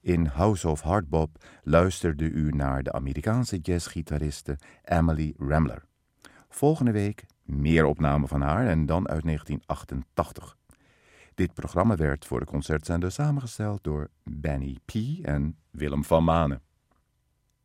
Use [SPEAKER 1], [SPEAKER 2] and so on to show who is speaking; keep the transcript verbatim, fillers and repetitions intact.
[SPEAKER 1] In House of Hardbop luisterde u naar de Amerikaanse jazzgitariste Emily Ramler. Volgende week meer opnamen van haar en dan uit negentien achtentachtig. Dit programma werd voor de concertzender samengesteld door Benny P. en Willem van Manen.